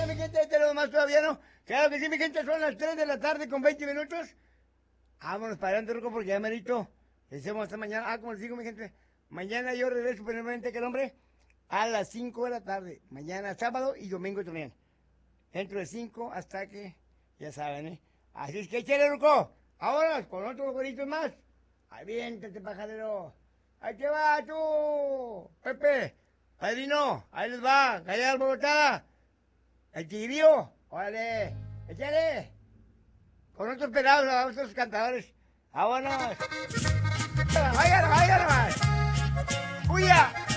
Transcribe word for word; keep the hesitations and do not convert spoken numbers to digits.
mi gente, tenemos más todavía, ¿no? Claro que sí, mi gente, son las tres de la tarde con veinte minutos. Vámonos para adelante, Ruco, porque ya merito. Les decimos hasta mañana. Ah, como les digo, mi gente, mañana yo regreso primeramente que el hombre a las cinco de la tarde. Mañana, sábado y domingo también. Dentro de cinco hasta que, ya saben, ¿eh? Así es que échale, Ruco. Ahora, con otros goritos más. Aviéntate, pajarero. Ahí te va, tú. Pepe, padrino, ahí les va. Calla alborotada. El tigrillo. Órale, échale. Con otros pelados, otros cantadores. ¡Vámonos! ¡Váyalo, váyalo, váyalo! ¡Huya!